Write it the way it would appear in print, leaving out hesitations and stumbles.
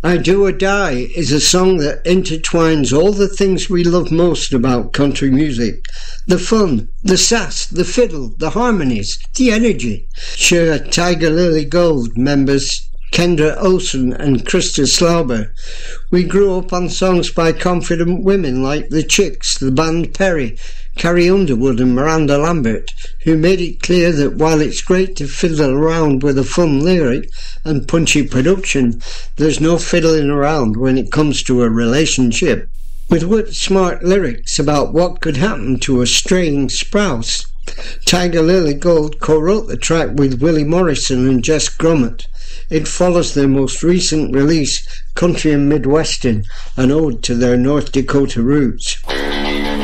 I Do or Die is a song that intertwines all the things we love most about country music. The fun, the sass, the fiddle, the harmonies, the energy. Sure, Tiger Lily Gold members Kendra Olsen and Krista Slauber. We grew up on songs by confident women like The Chicks, the band Perry, Carrie Underwood and Miranda Lambert, who made it clear that while it's great to fiddle around with a fun lyric and punchy production, there's no fiddling around when it comes to a relationship. With wit-smart lyrics about what could happen to a straying spouse, Tiger Lily Gold co-wrote the track with Willie Morrison and Jess Grummett. It follows their most recent release, Country and Midwestern, an ode to their North Dakota roots.